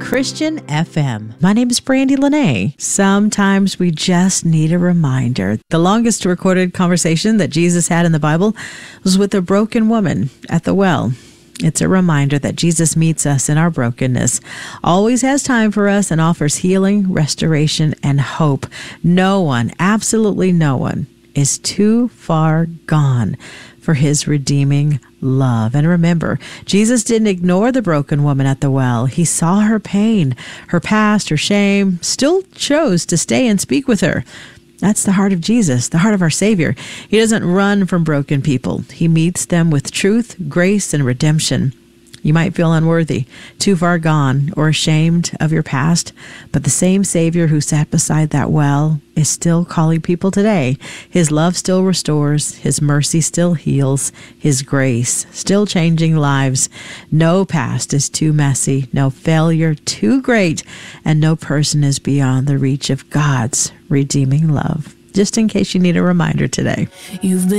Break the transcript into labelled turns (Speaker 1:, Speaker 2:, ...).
Speaker 1: Christian FM. My name is Brandy Lene. Sometimes we just need a reminder. The longest recorded conversation that Jesus had in the Bible was with a broken woman at the well. It's a reminder that Jesus meets us in our brokenness, always has time for us, and offers healing, restoration, and hope. No one, absolutely no one, is too far gone for his redeeming love. And remember, Jesus didn't ignore the broken woman at the well. He saw her pain, her past, her shame, still chose to stay and speak with her. That's the heart of Jesus, the heart of our Savior. He doesn't run from broken people. He meets them with truth, grace, and redemption. You might feel unworthy, too far gone, or ashamed of your past, but the same Savior who sat beside that well is still calling people today. His love still restores, His mercy still heals, His grace still changing lives. No past is too messy, no failure too great, and no person is beyond the reach of God's redeeming love. Just in case you need a reminder today.
Speaker 2: You've been